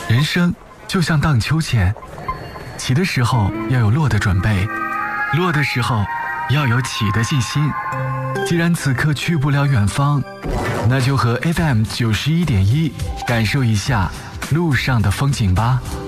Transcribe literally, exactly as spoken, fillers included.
人生就像荡秋千，起的时候要有落的准备，落的时候要有起的信心。既然此刻去不了远方，那就和 F M 九十一点一感受一下路上的风景吧。